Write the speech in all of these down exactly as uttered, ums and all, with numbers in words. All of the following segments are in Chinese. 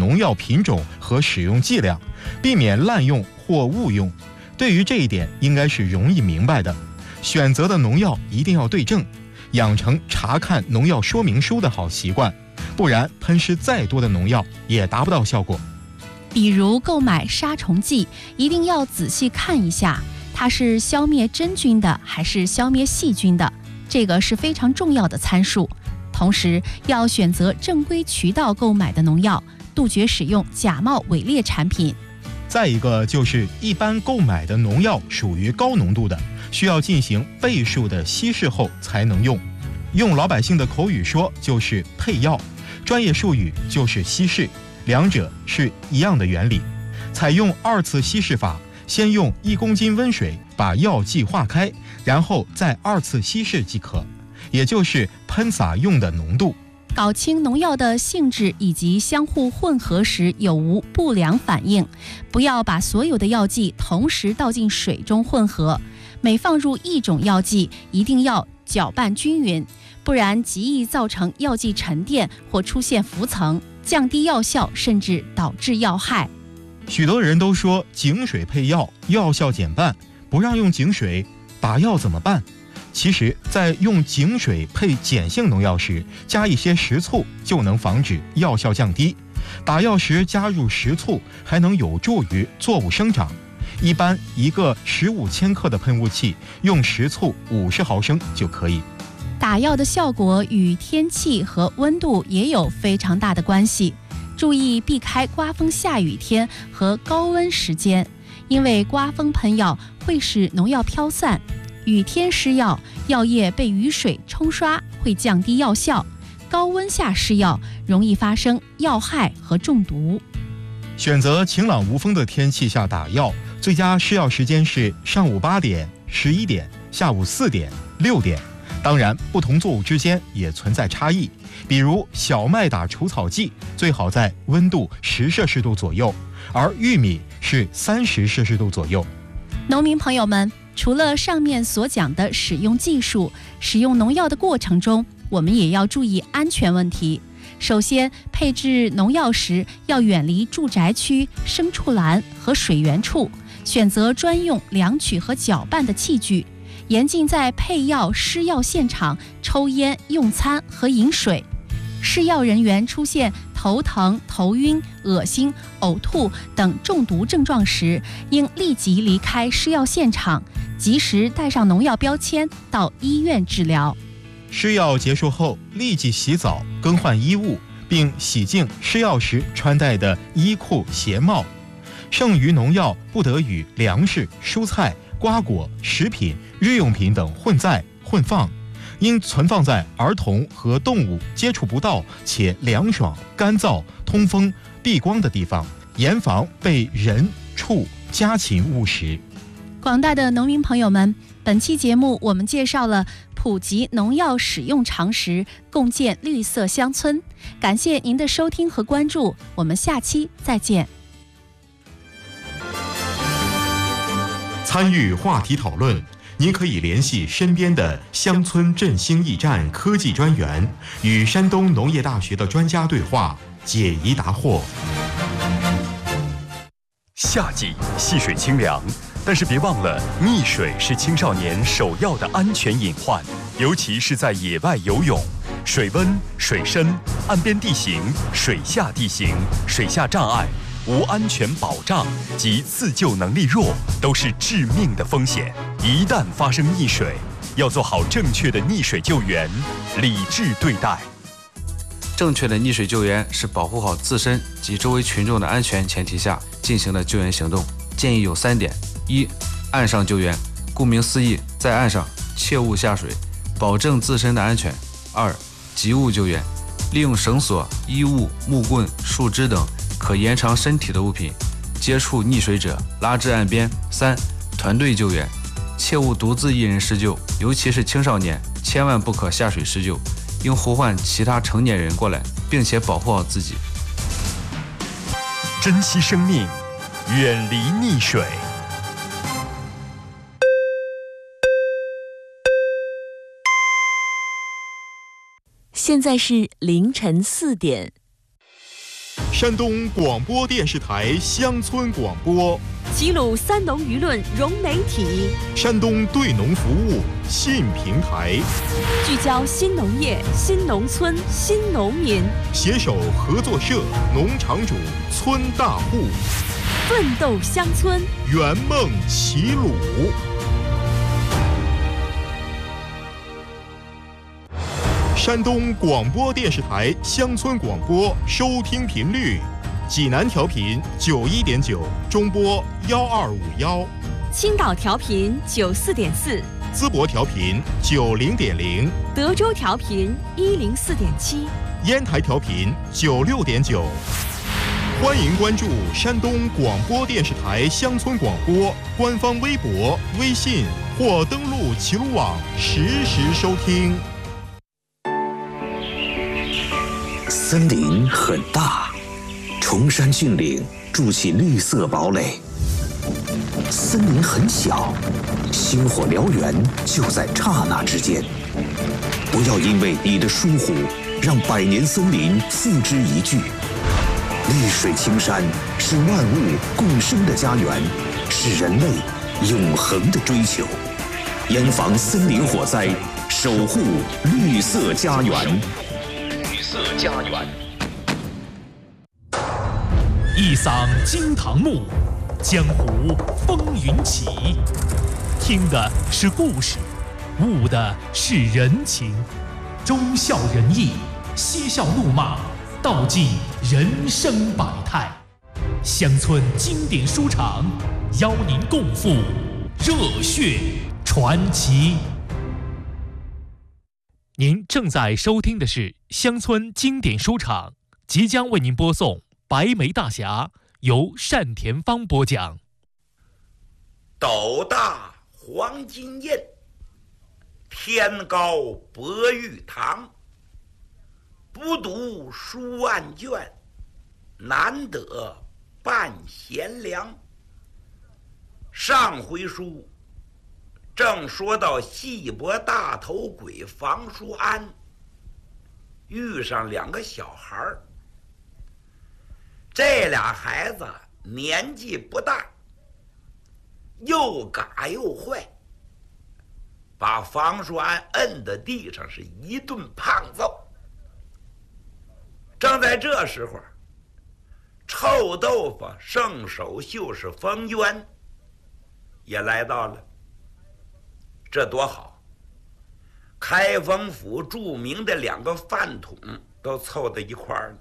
农药品种和使用剂量，避免滥用或误用。对于这一点，应该是容易明白的。选择的农药一定要对症，养成查看农药说明书的好习惯，不然喷施再多的农药也达不到效果。 比如购买杀虫剂，一定要仔细看一下，它是消灭真菌的还是消灭细菌的，这个是非常重要的参数。同时要选择正规渠道购买的农药，杜绝使用假冒伪劣产品。 再一个就是一般购买的农药属于高浓度的，需要进行倍数的稀释后才能用。用老百姓的口语说就是配药，专业术语就是稀释，两者是一样的原理。采用二次稀释法，先用一公斤温水把药剂化开，然后再二次稀释即可，也就是喷洒用的浓度。 搞清农药的性质以及相互混合时有无不良反应，不要把所有的药剂同时倒进水中混合，每放入一种药剂一定要搅拌均匀，不然极易造成药剂沉淀或出现浮层，降低药效，甚至导致药害。 许多人都说井水配药，药效减半，不让用井水，打药怎么办？其实在用井水配碱性农药时，加一些食醋就能防止药效降低。打药时加入食醋还能有助于作物生长。一般一个十五千克的喷雾器，用食醋五十毫升就可以。 打药的效果与天气和温度也有非常大的关系，注意避开刮风下雨天和高温时间，因为刮风喷药会使农药飘散，雨天施药，药液被雨水冲刷会降低药效，高温下施药容易发生药害和中毒。 选择晴朗无风的天气下打药，最佳施药时间是上午八点、十一点、下午四点、六点。当然，不同作物之间也存在差异，比如小麦打除草剂最好在温度十摄氏度左右，而玉米是三十摄氏度左右。 农民朋友们，除了上面所讲的使用技术，使用农药的过程中，我们也要注意安全问题。首先，配置农药时要远离住宅区、牲畜栏和水源处，选择专用量取和搅拌的器具，严禁在配药施药现场抽烟、用餐和饮水。施药人员出现头疼、头晕、恶心、呕吐等中毒症状时，应立即离开施药现场，及时带上农药标签到医院治疗。 施药结束后，立即洗澡、更换衣物，并洗净施药时穿戴的衣裤、鞋帽。剩余农药不得与粮食、蔬菜、瓜果、食品、日用品等混在、混放，应存放在儿童和动物接触不到且凉爽、干燥、通风、避光的地方，严防被人、畜、家禽误食。 广大的农民朋友们，本期节目我们介绍了普及农药使用常识，共建绿色乡村。感谢您的收听和关注，我们下期再见。 参与话题讨论，您可以联系身边的乡村振兴驿站科技专员，与山东农业大学的专家对话，解疑答惑。 夏季细水清凉，但是别忘了，溺水是青少年首要的安全隐患，尤其是在野外游泳。水温、水深、岸边地形、水下地形、水下障碍、无安全保障及自救能力弱，都是致命的风险。一旦发生溺水，要做好正确的溺水救援，理智对待。 正确的溺水救援是保护好自身及周围群众的安全前提下进行的救援行动，建议有三点：一、岸上救援，顾名思义，在岸上切勿下水，保证自身的安全；二、急物救援，利用绳索、衣物、木棍、树枝等可延长身体的物品，接触溺水者拉至岸边；三、团队救援，切勿独自一人施救，尤其是青少年，千万不可下水施救，应呼唤其他成年人过来，并且保护好自己。 珍惜生命，远离溺水。 现在是凌晨四点。 山东广播电视台乡村广播， 齐鲁三农舆论融媒体， 山东对农服务新平台， 聚焦新农业、新农村、新农民， 携手合作社、农场主、村大户， 奋斗乡村， 圆梦齐鲁。山东广播电视台乡村广播收听频率：济南调频九一点九，中波幺二五幺； 青岛调频九四点四， 淄博调频九零点零， 德州调频一零四点七， 烟台调频九六点九。欢迎关注山东广播电视台乡村广播官方微博、微信或登录齐鲁网实时收听。 森林很大，崇山峻岭筑起绿色堡垒；森林很小，星火燎原就在刹那之间。不要因为你的疏忽，让百年森林付之一炬。绿水青山是万物共生的家园，是人类永恒的追求。严防森林火灾，守护绿色家园。绿色家园。 一嗓惊堂木，江湖风云起。听的是故事，悟的是人情。忠孝仁义，嬉笑怒骂，道尽人生百态。乡村经典书场，邀您共赴热血传奇。您正在收听的是乡村经典书场，即将为您播送《白眉大侠》，由单田芳播讲。 斗大黄金印，天高博玉堂。不读书万卷，难得半贤良。上回书正说到细脖大头鬼房叔安遇上两个小孩儿，这俩孩子年纪不大，又嘎又坏，把房叔安摁在地上是一顿胖揍。正在这时候，臭豆腐圣手秀士冯渊也来到了。这多好！开封府著名的两个饭桶都凑在一块儿了。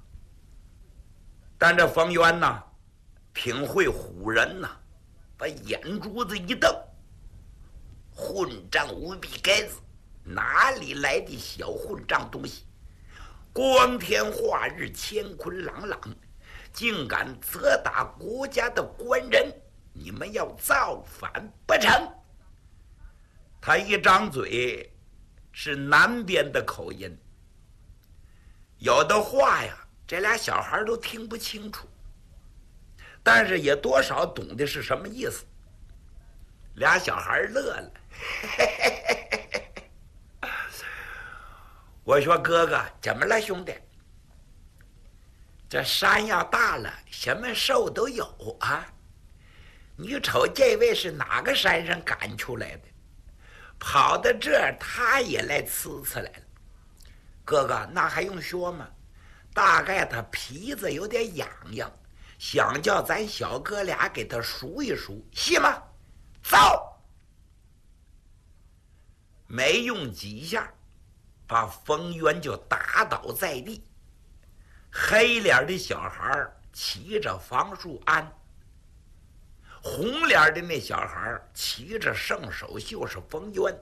但这冯渊呐，挺会唬人呐，把眼珠子一瞪，混账无比该子，哪里来的小混账东西？光天化日，乾坤朗朗，竟敢责打国家的官人！你们要造反不成？他一张嘴是南边的口音，有的话呀，这俩小孩都听不清楚，但是也多少懂得是什么意思。俩小孩乐了，嘿嘿嘿嘿嘿。我说哥哥，怎么了兄弟？这山要大了，什么兽都有啊。你瞅这位是哪个山上赶出来的？跑到这儿他也来呲呲来了。哥哥，那还用说吗？大概他皮子有点痒痒，想叫咱小哥俩给他赎一赎，信吗？走！没用几下，把冯渊就打倒在地。黑脸的小孩骑着房叔安，红脸的那小孩骑着圣手秀士冯渊。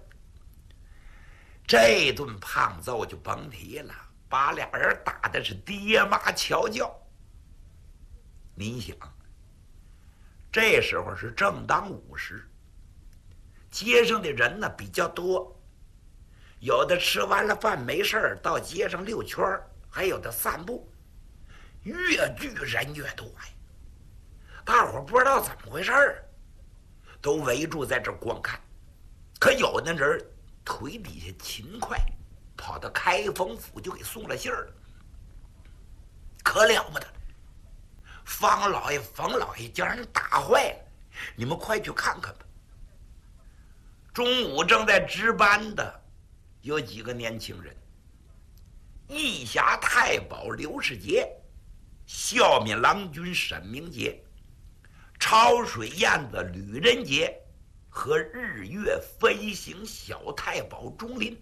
这顿胖揍就甭提了，把俩人打的是爹妈瞧叫。您想，这时候是正当午时，街上的人呢比较多，有的吃完了饭没事儿到街上溜圈，还有的散步，越聚人越多呀。大伙不知道怎么回事儿，都围住在这观看。可有的人腿底下勤快，跑到开封府就给送了信儿了。可了不得， 方老爷、冯老爷将人打坏了，你们快去看看吧。中午正在值班的有几个年轻人：义侠太保刘世杰、笑面郎君沈明杰、潮水燕子吕仁杰和日月飞行小太保钟林。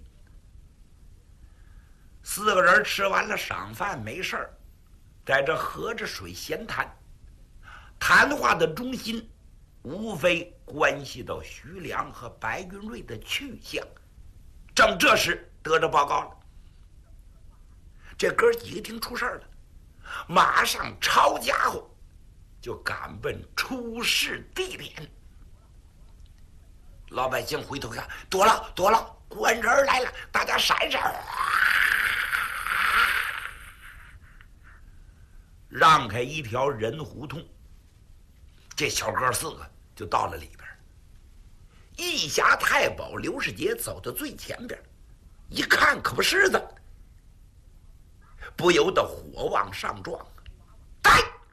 四个人吃完了晌饭，没事儿，在这喝着水闲谈。谈话的中心无非关系到徐良和白云瑞的去向。正这时得着报告了，这哥几个听出事儿了，马上抄家伙就赶奔出事地点。老百姓回头看，躲了躲了，官人来了，大家闪闪，让开一条人胡同。这小哥四个就到了里边。义侠太保刘世杰走到最前边，一看可不是的，不由得火往上撞。呆，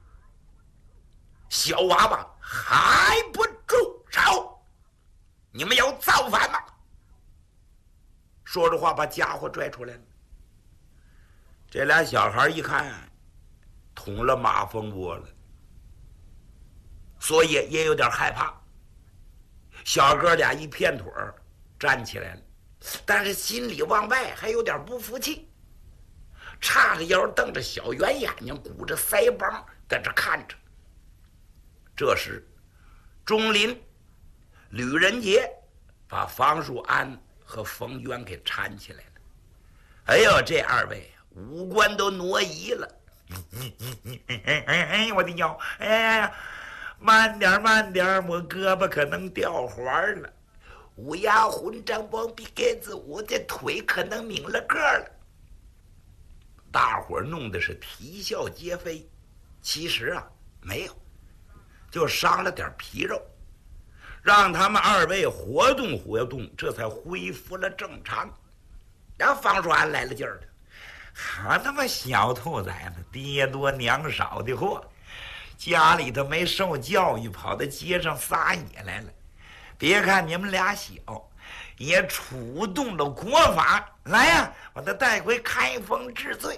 小娃娃还不住手！你们要造反吗？说着话，把家伙拽出来了。这俩小孩一看，捅了马蜂窝了，所以也有点害怕。小哥俩一片腿儿站起来了，但是心里往外还有点不服气，叉着腰，瞪着小圆眼睛，鼓着腮帮，在这看着。这时，钟林、吕仁杰把方树安和冯渊给搀起来了。哎呦，这二位五官都挪移了。哎哎哎，我的腰！哎呀，慢点慢点，我胳膊可能掉环了。乌鸦混账光比盖子，我这腿可能拧了个了。大伙儿弄的是啼笑皆非，其实啊没有，就伤了点皮肉，让他们二位活动活动，这才恢复了正常。然后方树安来了劲儿了，好他妈小兔崽子，爹多娘少的货，家里头没受教育，跑到街上撒野来了。别看你们俩小，也触动了国法。来呀、啊，把他带回开封治罪。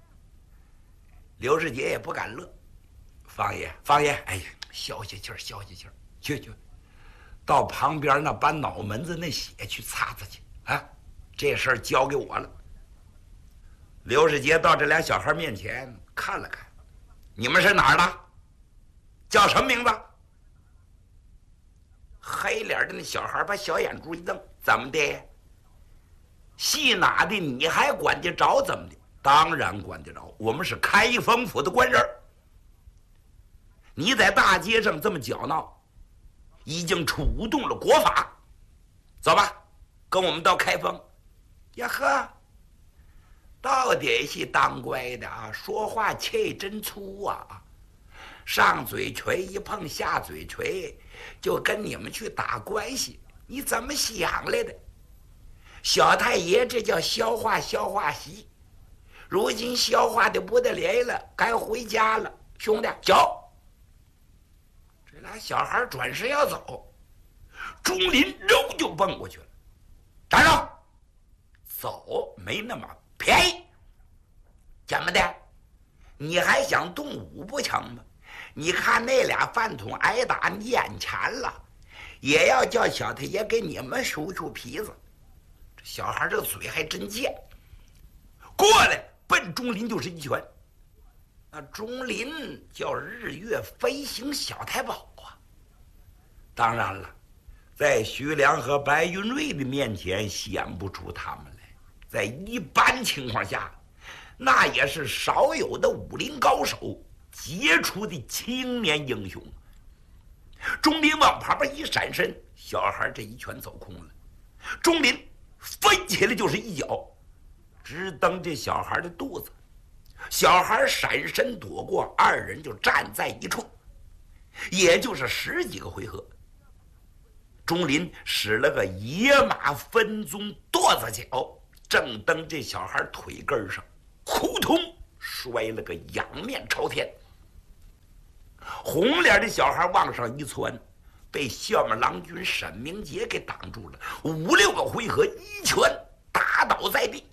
刘世杰也不敢乐，方爷，方爷，哎呀，消消气儿，消消气儿，去去，到旁边那把脑门子那血去擦擦去啊！这事儿交给我了。刘世杰到这俩小孩面前看了看，你们是哪儿的？叫什么名字？黑脸的那小孩把小眼珠一瞪，怎么的？戏哪的你还管得着？怎么的？当然管得着，我们是开封府的官人。你在大街上这么搅闹，已经触动了国法。走吧，跟我们到开封。呀呵，到底是当官的啊，说话气真粗啊！上嘴锤一碰下嘴锤，就跟你们去打关系，你怎么想来的？小太爷这叫消化消化席，如今消化的不得了了，该回家了。兄弟，走！这俩小孩转身要走，钟林肉就蹦过去了，站住！走没那么便宜。怎么的？你还想动武不成吗？你看那俩饭桶挨打，你眼前了，也要叫小太爷给你们数数皮子。这小孩这嘴还真贱，过来奔钟林就是一拳。那钟林叫日月飞行小太保啊。当然了，在徐良和白云瑞的面前显不出他们来，在一般情况下，那也是少有的武林高手，杰出的青年英雄。钟林往旁边一闪身，小孩这一拳走空了。钟林飞起来就是一脚，直蹬这小孩的肚子。小孩闪身躲过，二人就站在一处，也就是十几个回合。钟林使了个野马分鬃跺子脚，正蹬这小孩腿根上，扑通摔了个仰面朝天。 红脸的小孩往上一窜，被校门郎君沈明杰给挡住了，五六个回合一拳打倒在地。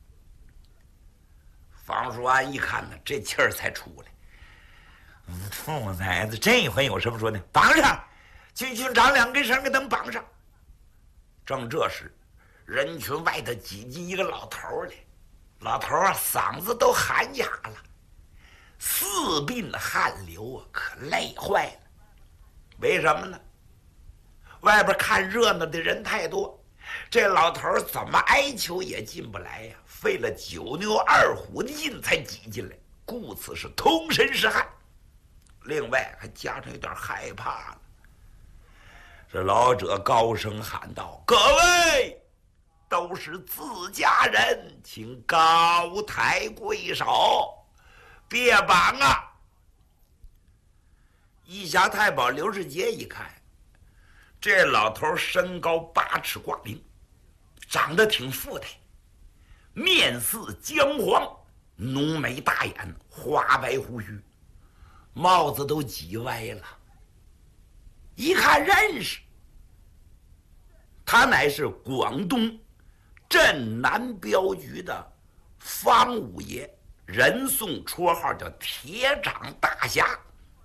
方叔安一看呢，这气儿才出来。父崽子，这回有什么说的？绑上！军军长两根绳给他们绑上。正这时，人群外头挤进一个老头来，老头啊嗓子都喊哑了，四鬓汗流啊，可累坏了。为什么呢？外边看热闹的人太多，这老头怎么哀求也进不来呀，费了九牛二虎的劲才挤进来，故此是通身是汗，另外还加上有点害怕了。这老者高声喊道：“各位都是自家人，请高抬贵手，别绑啊！”一侠太保刘世杰一看，这老头身高八尺挂零，长得挺富态，面似姜黄，浓眉大眼，花白胡须，帽子都挤歪了，一看认识，他乃是广东镇南镖局的方五爷，人送绰号叫铁掌大侠，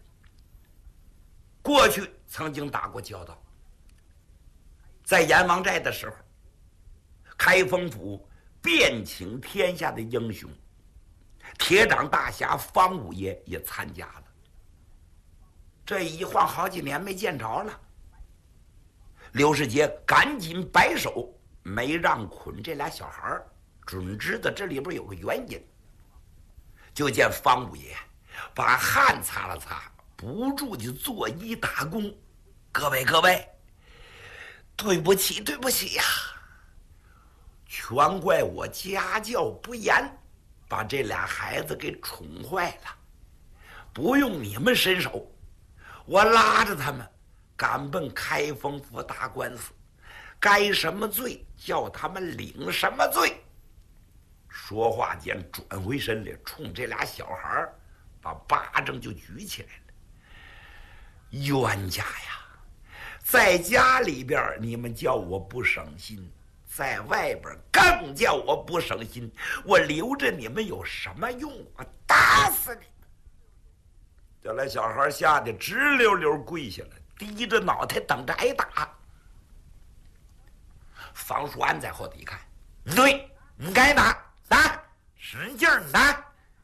过去曾经打过交道。在阎王寨的时候，开封府遍请天下的英雄，铁掌大侠方五爷也参加了。这一晃好几年没见着了，刘世杰赶紧摆手，没让捆这俩小孩，准知道这里边有个原因。就见方五爷把汗擦了擦，不住地作揖打躬：“各位各位，对不起对不起呀，全怪我家教不严，把这俩孩子给宠坏了。不用你们伸手，我拉着他们赶奔开封府打官司，该什么罪叫他们领什么罪。”说话间转回身来，冲这俩小孩把巴掌就举起来了。冤家呀，在家里边你们叫我不省心，在外边更叫我不省心，我留着你们有什么用？我打死你们！这俩小孩吓得直溜溜跪下了，低着脑袋等着挨打。方叔安在后头一看，对，你该打，打，使劲儿打。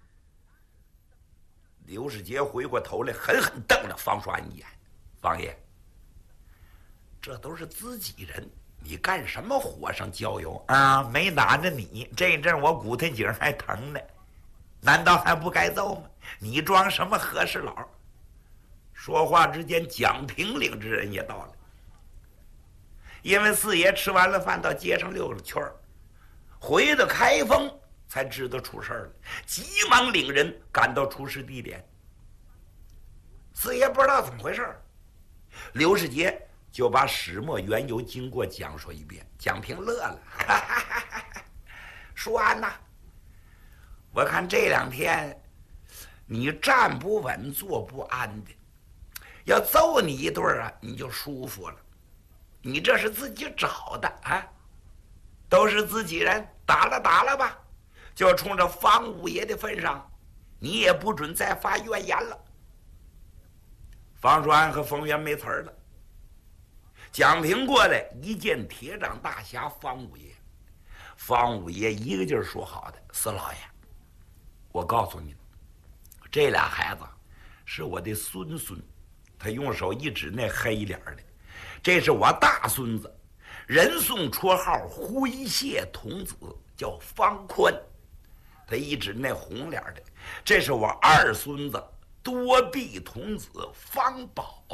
刘世杰回过头来，狠狠瞪了方叔安一眼：“方爷，这都是自己人，你干什么火上浇油啊？没打着你，这阵我骨头颈还疼呢，难道还不该揍吗？你装什么和事佬？”说话之间，蒋平领之人也到了。因为四爷吃完了饭到街上溜了圈儿，回到开封才知道出事了，急忙领人赶到出事地点。四爷不知道怎么回事，刘世杰就把始末缘由经过讲述一遍。蒋平乐了：“哈哈哈哈，叔安呐，我看这两天你站不稳坐不安的，要揍你一顿啊你就舒服了。你这是自己找的啊，都是自己人，打了打了吧，就冲着方五爷的份上，你也不准再发怨言了。”方叔安和冯源没词儿了。蒋平过来一见铁掌大侠方五爷，方五爷一个劲儿说好的：“四老爷，我告诉你，这俩孩子是我的孙孙。”他用手一指那黑脸的，这是我大孙子，人送绰号诙谐童子，叫方宽。他一指那红脸的，这是我二孙子，多臂童子方宝。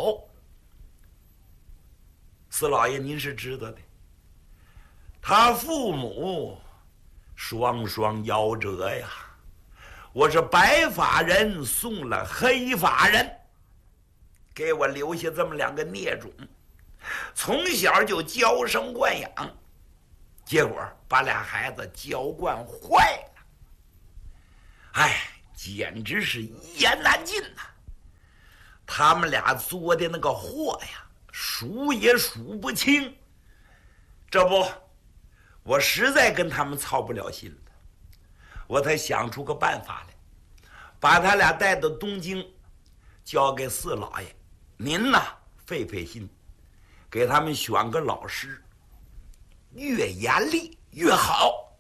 四老爷您是知道的，他父母双双夭折呀，我是白发人送了黑发人，给我留下这么两个孽种，从小就娇生惯养，结果把俩孩子娇惯坏了。哎，简直是一言难尽呐！ 他们俩做的那个货呀，数也数不清。这不，我实在跟他们操不了心了，我才想出个办法来，把他俩带到东京，交给四老爷，您呐费费心，给他们选个老师，越严厉越好，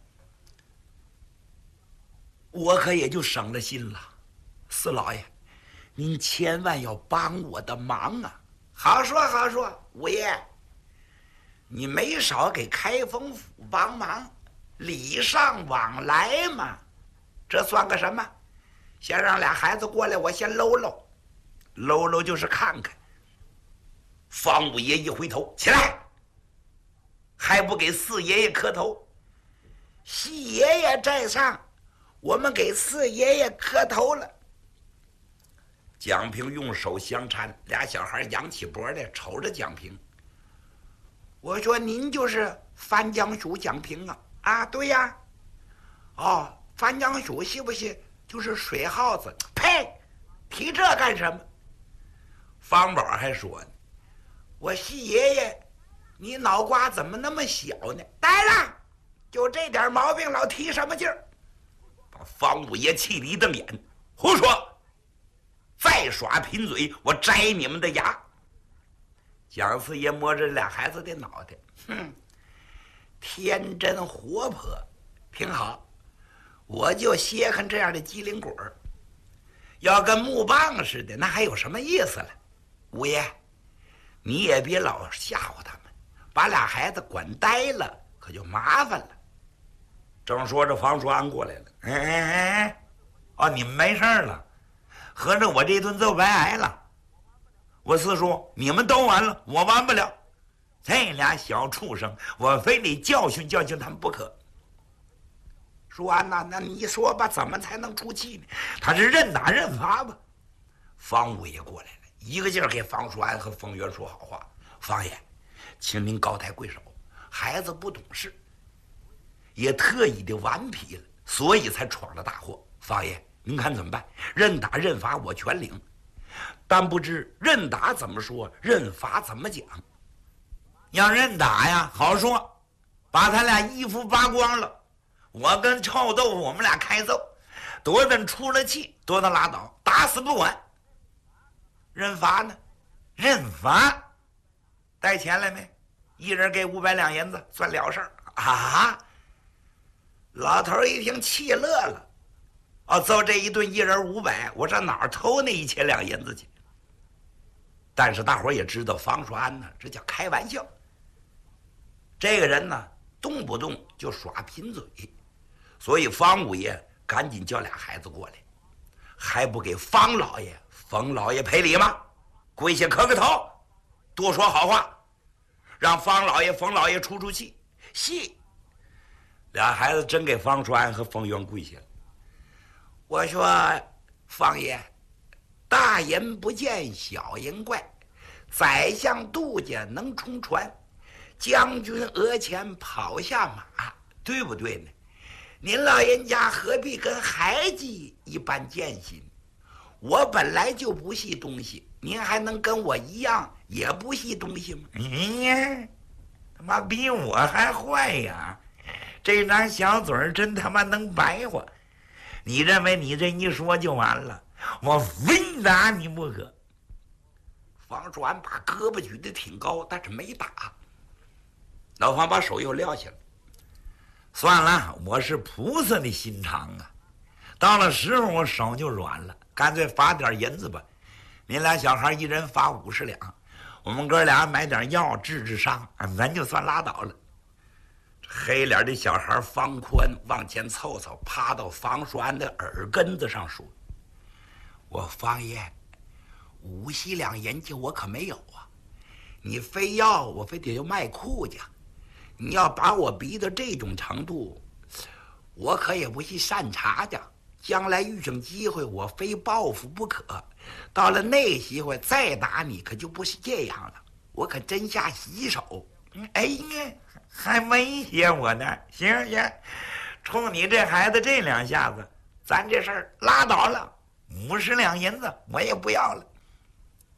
我可也就省了心了。四老爷，您千万要帮我的忙啊！好说好说，五爷，你没少给开封府帮忙，礼尚往来嘛。这算个什么？先让俩孩子过来，我先搂搂，搂搂就是看看。方五爷一回头，起来，还不给四爷爷磕头？西爷爷在上，我们给四爷爷磕头了。蒋平用手相搀，俩小孩仰起脖来瞅着蒋平。我说您就是范江署蒋平啊？啊，对呀。哦，范江署是不是就是水耗子？呸，提这干什么？方宝还说呢，我西爷爷，你脑瓜怎么那么小呢？呆了，就这点毛病，老提什么劲儿？把方五爷气得一瞪眼，胡说！再耍贫嘴，我摘你们的牙！蒋四爷摸着俩孩子的脑袋，哼，天真活泼，挺好。我就稀罕这样的机灵鬼儿，要跟木棒似的，那还有什么意思了？五爷，你也别老吓唬他们，把俩孩子管呆了，可就麻烦了。正说着，房叔安过来了。哎哎哎，哦，你们没事了。合着我这顿揍白挨了，我四叔，你们都完了，我完不了。这俩小畜生，我非得教训教训他们不可。叔安呐，那你说吧，怎么才能出气呢？他是认打认罚吧？方五爷过来了，一个劲儿给方叔安和冯元说好话。方爷，请您高抬贵手，孩子不懂事，也特意的顽皮了，所以才闯了大祸。方爷，您看怎么办？认打认罚我全领，但不知认打怎么说，认罚怎么讲。要认打呀，好说，把他俩衣服扒光了，我跟臭豆腐我们俩开揍，多等出了气，多等拉倒，打死不管。认罚呢？认罚，带钱来没？一人给五百两银子，算了事儿啊！老头一听气乐了。哦，揍这一顿一人五百，我上哪儿偷那一千两银子去？但是大伙儿也知道，方叔安呢，这叫开玩笑。这个人呢，动不动就耍贫嘴，所以方五爷赶紧叫俩孩子过来，还不给方老爷、冯老爷赔礼吗？跪下磕个头，多说好话，让方老爷、冯老爷出出气。是，俩孩子真给方叔安和冯元跪下了。我说，方爷，大人不见小人怪，宰相杜家能冲船，将军额前跑下马，对不对呢？您老人家何必跟孩子一般见识？我本来就不是东西，您还能跟我一样也不是东西吗？哎呀，他妈比我还坏呀！这张小嘴儿真他妈能白话。你认为你这一说就完了？我非打你不可。方叔安把胳膊举得挺高，但是没打。老方把手又撂下了。算了，我是菩萨的心肠啊，到了时候我手就软了，干脆罚点银子吧。您俩小孩一人罚五十两，我们哥俩买点药治治伤，咱就算拉倒了。黑脸的小孩方宽往前凑凑，趴到方叔安的耳根子上说：“我方爷，五十两银子我可没有啊！你非要我非得要卖裤家，你要把我逼到这种程度，我可也不是善茬的。将来遇上机会，我非报复不可。到了那时候再打你，可就不是这样了。我可真下洗手。哎呀！”还威胁我呢，行行，冲你这孩子这两下子，咱这事儿拉倒了，五十两银子我也不要了。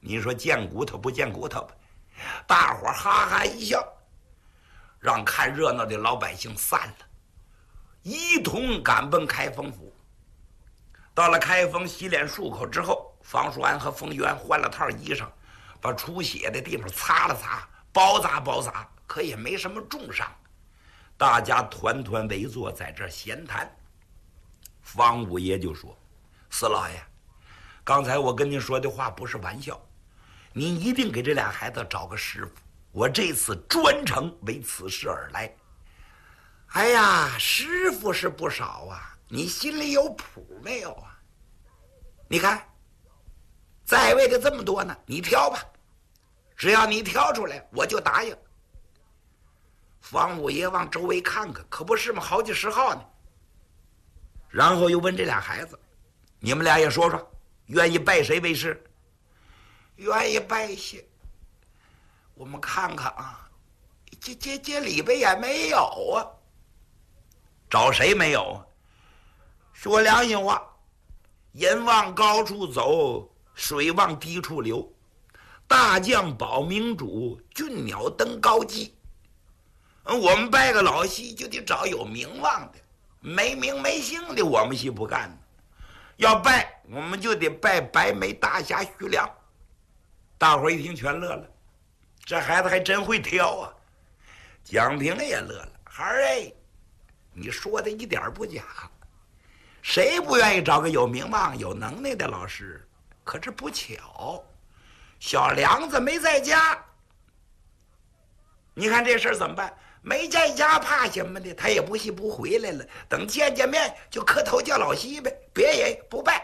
你说见骨头不见骨头吧？大伙哈哈一笑，让看热闹的老百姓散了，一同赶奔开封府。到了开封，洗脸漱口之后，房叔安和冯元换了套衣裳，把出血的地方擦了擦，包扎包扎，可也没什么重伤。大家团团围坐在这儿闲谈。方五爷就说：“四老爷，刚才我跟您说的话不是玩笑，您一定给这俩孩子找个师傅。我这次专程为此事而来。哎呀，师傅是不少啊，你心里有谱没有啊？你看，在位的这么多呢，你挑吧，只要你挑出来，我就答应。”方五爷往周围看看，可不是吗？好几十号呢。然后又问这俩孩子：“你们俩也说说，愿意拜谁为师？”“愿意拜些。我们看看啊，这这这里边也没有啊。”“找谁没有啊？”“说良心话，人往高处走，水往低处流。大将保明主，俊鸟登高机。我们拜个老戏就得找有名望的，没名没姓的我们戏不干。要拜我们就得拜白眉大侠徐良。”大伙一听全乐了，这孩子还真会挑啊。蒋平也乐了：“孩儿哎，你说的一点不假，谁不愿意找个有名望有能耐的老师？可是不巧，小梁子没在家。你看这事儿怎么办？没在家怕什么的？他也不戏不回来了，等见见面就磕头叫老西呗，别人不拜。”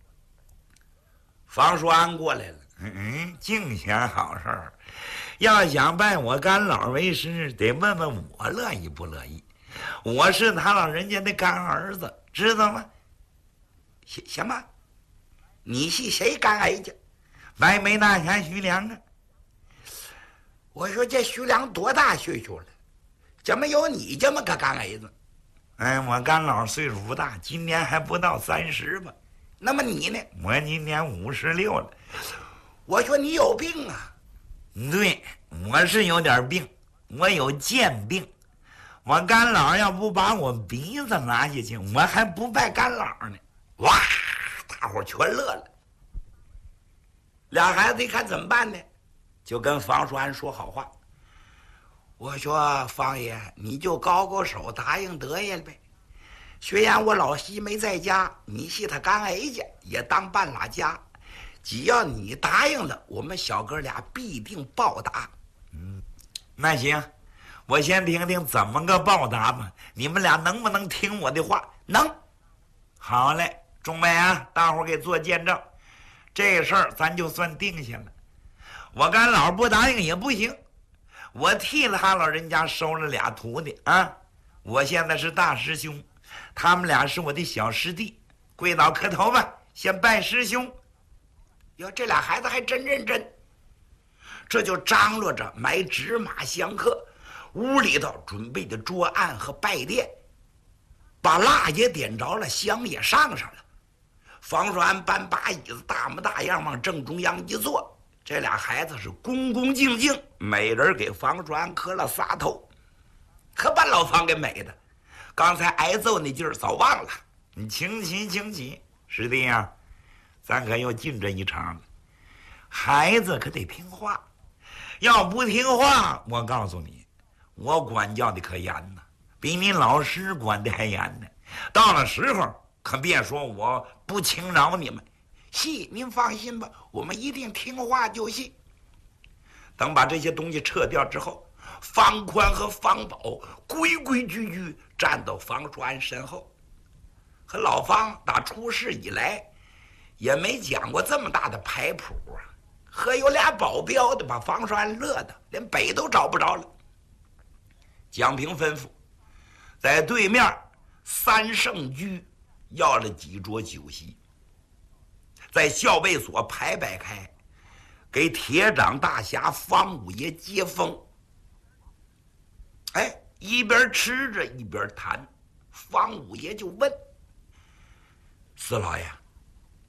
房叔安过来了：“嗯，净想好事儿。要想拜我干老为师，得问问我乐意不乐意。我是他老人家的干儿子，知道吗？”“什什么？你是谁干儿子？”“白眉大侠徐良啊。”“我说这徐良多大岁数了？怎么有你这么个干儿子？”“哎，我干老岁数不大，今年还不到三十吧。”“那么你呢？”“我今年五十六了。”“我说你有病啊！”“对，我是有点病，我有贱病。我干老要不把我鼻子拿下去，我还不拜干老呢。”哇，大伙全乐了。俩孩子一看怎么办呢，就跟房叔安说好话。我说：“方爷，你就高高手答应得下了呗。虽然我老西没在家，你是他干儿子，也当半拉家。只要你答应了，我们小哥俩必定报答。”“嗯，那行，我先听听怎么个报答吧。你们俩能不能听我的话？”“能。”“好嘞，众位啊，大伙儿给做见证，这事儿咱就算定下了。我干老不答应也不行。我替他老人家收了俩徒弟啊，我现在是大师兄，他们俩是我的小师弟。跪倒磕头吧，先拜师兄。”哟，这俩孩子还真认真，这就张罗着买纸马香客，屋里头准备的桌案和拜殿，把蜡也点着了，香也上上了。房叔安搬把椅子，大模大样往正中央一坐。这俩孩子是恭恭敬敬，每人给房叔安磕了仨头，可把老房给美的，刚才挨揍那劲儿早忘了。你请起，请起，师弟呀、啊，咱可又进这一场了。孩子可得听话，要不听话，我告诉你，我管教的可严呢，比你老师管的还严呢。到了时候，可别说我不轻饶你们。是，您放心吧，我们一定听话就行。等把这些东西撤掉之后，方宽和方宝规规矩矩站到房叔安身后。可老方打出事以来，也没讲过这么大的牌谱啊！和有俩保镖的，把房叔安乐的连北都找不着了。蒋平吩咐，在对面三圣居要了几桌酒席，在校尉所排摆开，给铁掌大侠方五爷接风。哎，一边吃着一边谈，方五爷就问：“四老爷，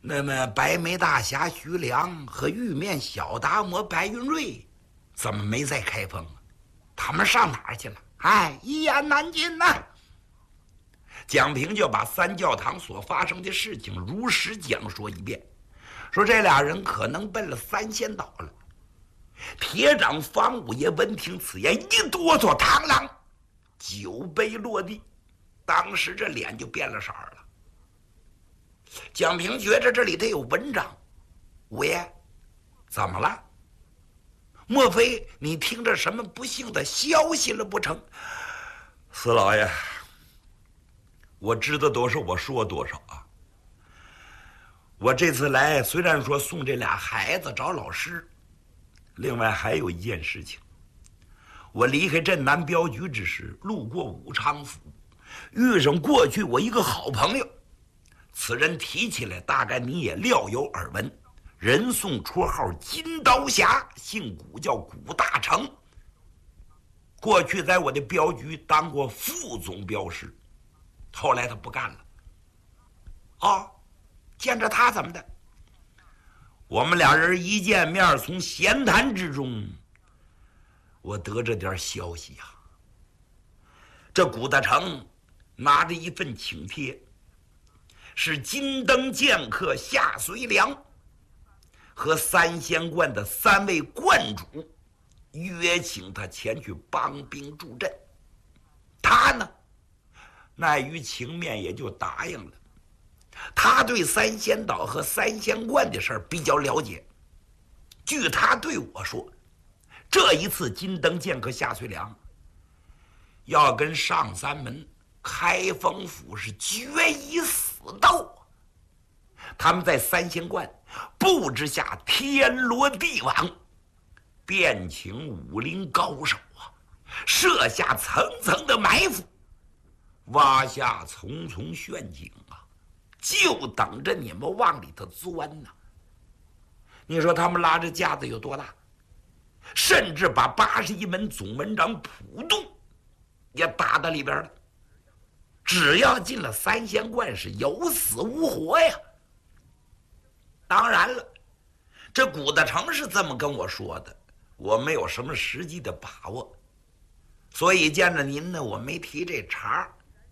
那么白眉大侠徐良和玉面小达摩白云瑞怎么没再开封啊？他们上哪儿去了？哎，一言难尽呐、啊。蒋平就把三教堂所发生的事情如实讲述一遍，说这俩人可能奔了三仙岛了。铁掌方五爷闻听此言，一哆嗦，螳螂酒杯落地，当时这脸就变了色儿了。蒋平觉着这里头有文章，五爷，怎么了？莫非你听着什么不幸的消息了不成？ 四老爷，我知道多少我说多少啊。我这次来虽然说送这俩孩子找老师，另外还有一件事情。我离开镇南镖局之时，路过武昌府，遇上过去我一个好朋友。此人提起来，大概你也料有耳闻，人送绰号金刀侠，姓古，叫古大成。过去在我的镖局当过副总镖师，后来他不干了。哦，见着他怎么的？我们俩人一见面，从闲谈之中，我得着点消息呀、啊。这古大成拿着一份请帖，是金灯剑客夏随良和三仙观的三位观主约请他前去帮兵助阵。他呢，碍于情面也就答应了。他对三仙岛和三仙观的事儿比较了解。据他对我说，这一次金灯剑客夏随良要跟上三门开封府是决一死斗。他们在三仙观布置下天罗地网，便请武林高手啊，设下层层的埋伏，挖下重重陷阱啊，就等着你们往里头钻呢、啊。你说他们拉着架子有多大？甚至把八十一门总门长普渡也打到里边了。只要进了三仙观，是有死无活呀。当然了，这古大成是这么跟我说的，我没有什么实际的把握，所以见着您呢，我没提这茬。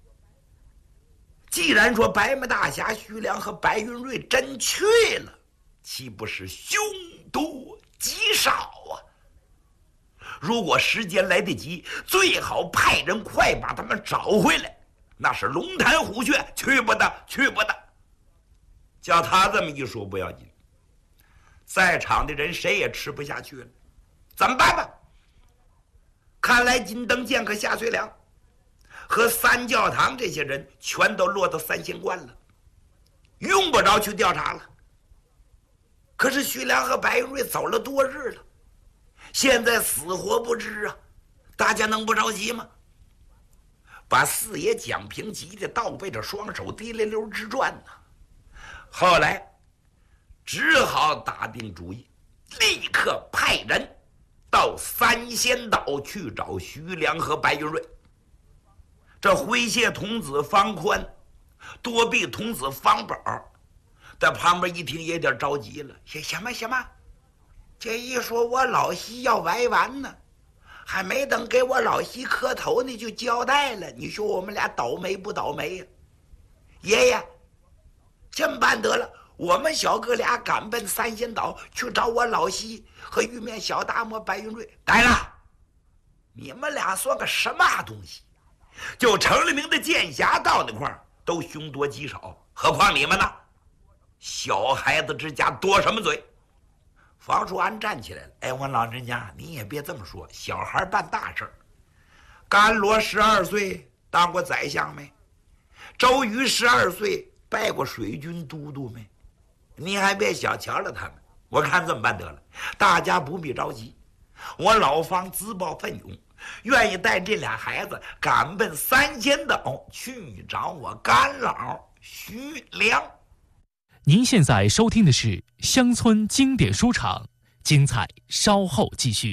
既然说白眉大侠徐良和白云瑞真去了，岂不是凶多吉少啊？如果时间来得及，最好派人快把他们找回来，那是龙潭虎穴，去不得，去不得。叫他这么一说不要紧，在场的人谁也吃不下去了，怎么办吧？看来金灯剑客夏随良和三教堂这些人全都落到三仙观了，用不着去调查了。可是徐良和白云瑞走了多日了，现在死活不知啊，大家能不着急吗？把四爷蒋平急得倒背着双手滴溜溜直转呢。后来只好打定主意，立刻派人到三仙岛去找徐良和白云瑞。这诙谐童子方宽，多臂童子方宝在旁边一听也有点着急了。什么什么？这一说我老西要歪完呢，还没等给我老西磕头呢就交代了，你说我们俩倒霉不倒霉呀、啊？爷爷，这么办得了，我们小哥俩赶奔三仙岛去找我老西和玉面小达摩白云瑞。呆了，你们俩算个什么东西？就成了名的剑侠到那块儿都凶多吉少，何况你们呢？小孩子之家多什么嘴？房叔安站起来了，哎，我老人家你也别这么说，小孩办大事儿。甘罗十二岁当过宰相没？周瑜十二岁拜过水军都督没？你还别小瞧了他们。我看这么办得了，大家不必着急，我老方自报奋勇，愿意带这俩孩子赶奔三仙岛去找我干老徐良。 您现在收听的是乡村经典书场，精彩稍后继续。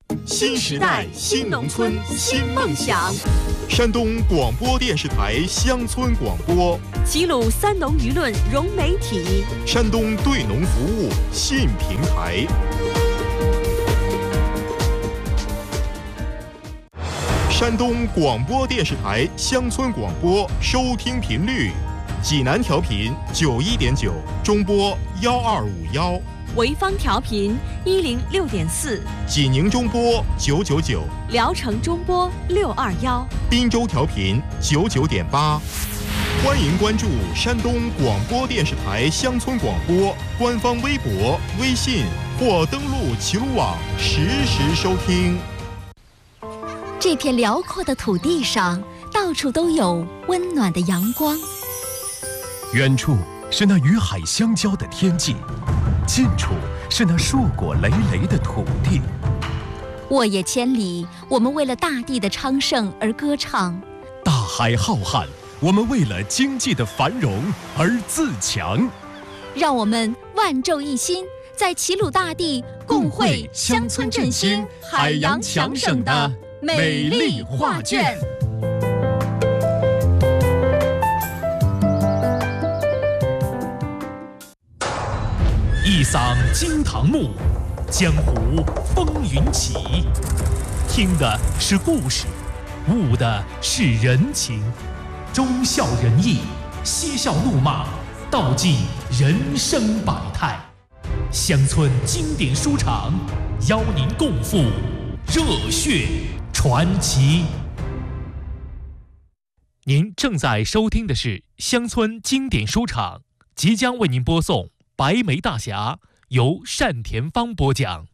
新时代新农村新梦想。山东广播电视台乡村广播， 齐鲁三农舆论融媒体， 山东对农服务信平台。山东广播电视台乡村广播收听频率：济南调频九一点九，中波幺二五幺； 潍坊调频一零六点四， 济宁中波九九九， 聊城中波六二幺， 滨州调频九九点八。欢迎关注山东广播电视台乡村广播官方微博、微信或登录齐鲁网实时收听。 这片辽阔的土地上，到处都有温暖的阳光。 远处是那与海相交的天际，近处是那硕果累累的土地。 沃野千里，我们为了大地的昌盛而歌唱； 大海浩瀚，我们为了经济的繁荣而自强。 让我们万众一心，在齐鲁大地共绘乡村振兴、海洋强省的美丽画卷。 一嗓惊堂木，江湖风云起。听的是故事，悟的是人情，忠孝仁义，嬉笑怒骂，道尽人生百态。乡村经典书场，邀您共赴热血传奇。您正在收听的是乡村经典书场，即将为您播送《白眉大侠》，由单田芳播讲。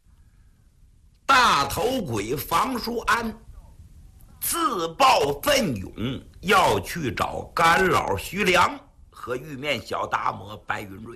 大头鬼房叔安自报奋勇，要去找干老徐良和玉面小达摩白云瑞。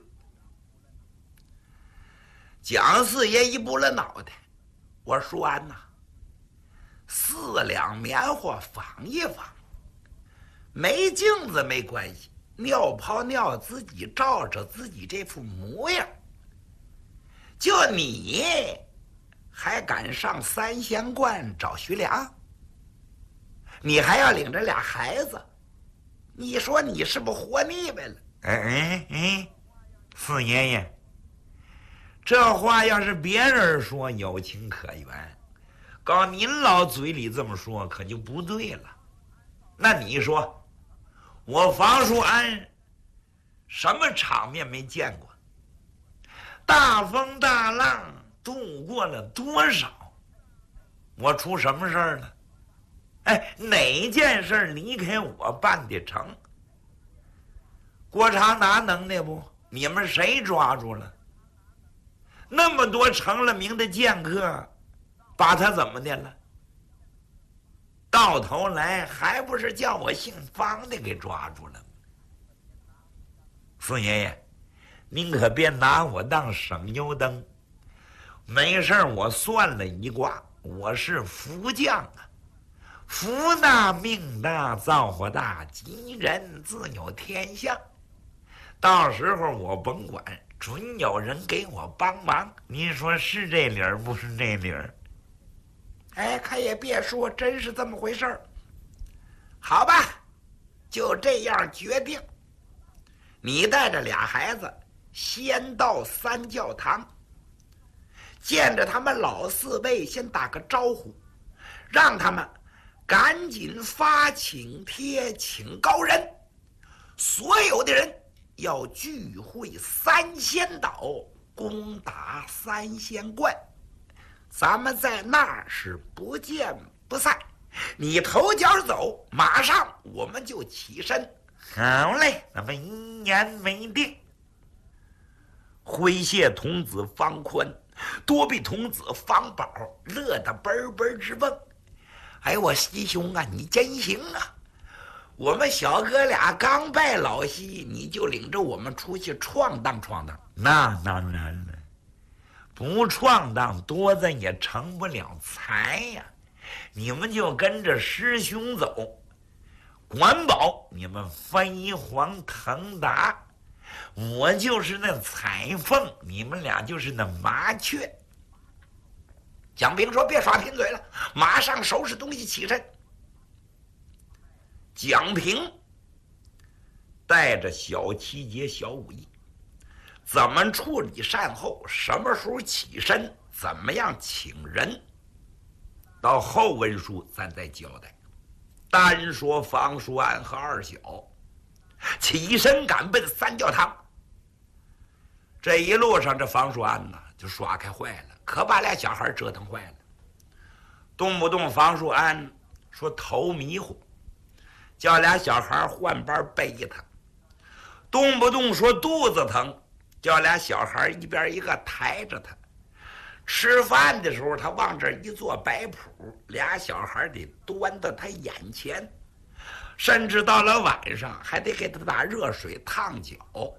蒋四爷一拨了脑袋，我说安呐，四两棉花纺一纺，没镜子没关系，尿泡尿自己照着自己这副模样。就你还敢上三仙观找徐良？你还要领着俩孩子，你说你是不是活腻歪了？哎哎哎，四爷爷，这话要是别人说有情可原，搞您老嘴里这么说可就不对了。那你说我房叔安什么场面没见过？大风大浪度过了多少？我出什么事儿了？哎，哪件事离开我办得成？郭长达能耐不？你们谁抓住了？那么多成了名的剑客，把他怎么的了？到头来还不是叫我姓方的给抓住了？四爷爷，您可别拿我当省油灯。没事我算了一卦，我是福将啊，福大命大造化大，吉人自有天相。到时候我甭管，准有人给我帮忙。您说是这理儿不是这理儿？哎，可也别说真是这么回事儿。好吧，就这样决定。你带着俩孩子先到三教堂，见着他们老四辈先打个招呼，让他们赶紧发请帖请高人，所有的人要聚会三仙岛，攻打三仙观。咱们在那儿是不见不散。你头脚走，马上我们就起身。好嘞，咱们一言为定。诙谐童子方宽，多比童子方宝乐得嘣嘣直蹦。哎，我西兄啊，你真行啊！我们小哥俩刚拜老西，你就领着我们出去闯荡闯荡。那当然了，不闯荡多咱也成不了才呀。你们就跟着师兄走，管保你们飞黄腾达，我就是那彩凤，你们俩就是那麻雀。 蒋平说：“别耍贫嘴了，马上收拾东西起身。”蒋平带着小七节、小五义，怎么处理善后，什么时候起身，怎么样请人，到后文书咱再交代。单说方叔安和二小起身赶奔三教堂。这一路上，这方叔安呢就耍开坏了，可把俩小孩折腾坏了。动不动方叔安说头迷糊，叫俩小孩换班背他；动不动说肚子疼，叫俩小孩一边一个抬着他。吃饭的时候，他往这一坐摆谱，俩小孩得端到他眼前，甚至到了晚上还得给他打热水烫脚。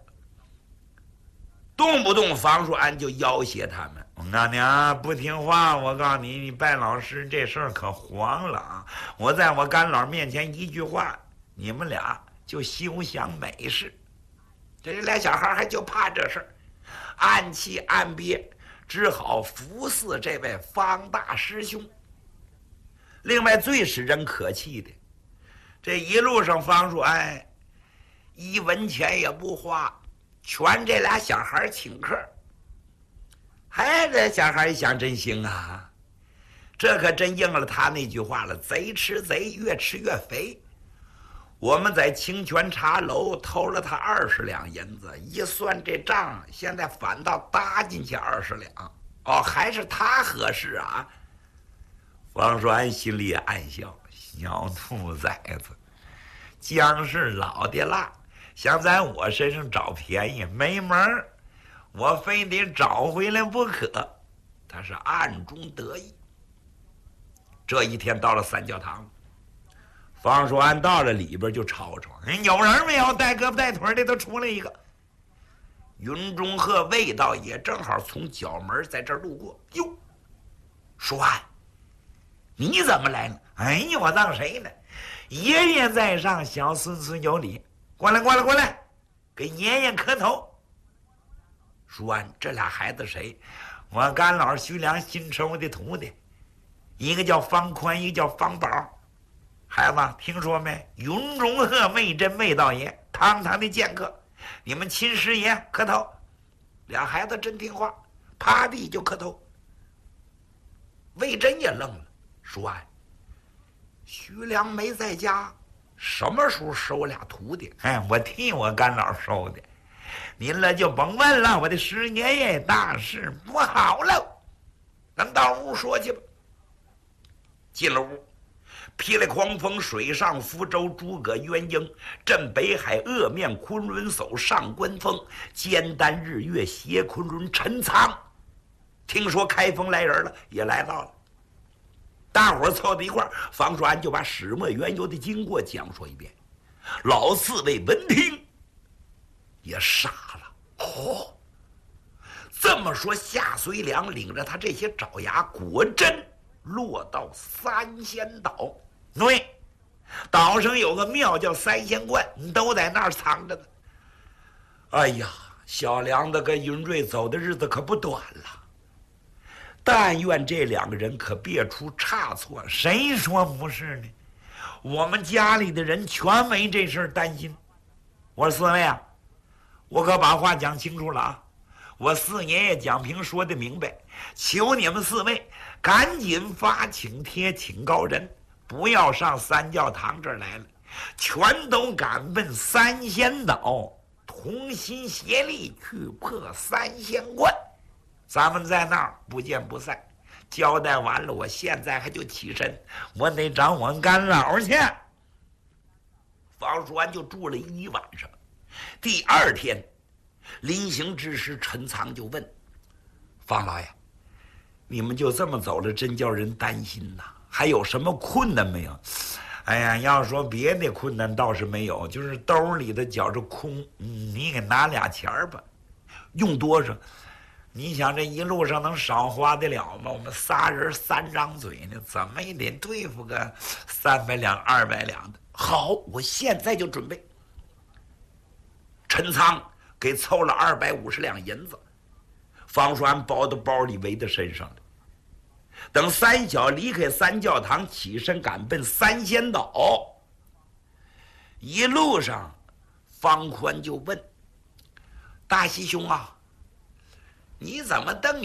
动不动方叔安就要挟他们：“我告诉你啊，不听话，我告诉你，你拜老师这事儿可黄了啊！我在我干老面前一句话，你们俩就休想美事。”这俩小孩还就怕这事儿，暗气暗憋，只好服侍这位方大师兄。另外最使人可气的，这一路上方叔安一文钱也不花，全这俩小孩请客。哎，这小孩一想真行啊，这可真应了他那句话了：贼吃贼，越吃越肥。我们在清泉茶楼偷了他二十两银子，一算这账，现在反倒搭进去二十两。哦，还是他合适啊！方叔安心里也暗笑：小兔崽子，姜是老的辣，想在我身上找便宜没门儿，我非得找回来不可。他是暗中得意。这一天到了三教堂，方叔安到了里边就吵吵：“哎，有人没有？带胳膊带腿的都出来一个。”云中鹤魏道也正好从角门在这儿路过。哟，叔安，你怎么来了？哎呀，我当谁呢？爷爷在上，小孙孙有礼。过来，过来，过来，给爷爷磕头。叔安，这俩孩子谁？我干老徐良新收的徒弟，一个叫方宽，一个叫方宝。孩子听说没？云中鹤魏真魏道爷，堂堂的剑客。你们亲师爷磕头。俩孩子真听话，趴地就磕头。魏真也愣了，说：“哎，徐良没在家，什么时候收俩徒弟？哎，我替我干老收的。您了就甭问了，我的师爷爷大事不好了。咱到屋说去吧。”进了屋，霹雳狂风，水上福州诸葛鸳鸯，镇北海恶面昆仑叟上官风，肩担日月斜昆仑陈仓。听说开封来人了，也来到了。大伙儿凑到一块儿，方叔安就把始末缘由的经过讲述一遍。老四位闻听也傻了。哦，这么说夏遂良领着他这些爪牙果真落到三仙岛。对，岛上有个庙叫三仙观，都在那儿藏着呢。哎呀，小梁子跟云瑞走的日子可不短了。但愿这两个人可别出差错。谁说不是呢？我们家里的人全为这事儿担心。我说四位啊，我可把话讲清楚了啊！我四爷爷蒋平说的明白，求你们四位赶紧发请帖请高人，不要上三教堂这儿来了，全都赶奔三仙岛，同心协力去破三仙观。咱们在那儿不见不散。交代完了，我现在还就起身，我得找我干老去。方叔安就住了一晚上。第二天，临行之时，陈仓就问方老爷：“你们就这么走了，真叫人担心呐！还有什么困难没有？”哎呀，要说别的困难倒是没有，就是兜里的觉着空。嗯，你给拿俩钱儿吧，用多少？你想这一路上能少花得了吗？我们仨人三张嘴呢，怎么也得对付个三百两、二百两的。好，我现在就准备。陈仓给凑了二百五十两银子，方叔安包到包里，围在身上的。 等三小离开三教堂，起身赶奔三仙岛。一路上，方宽就问：“大师兄啊，你怎么瞪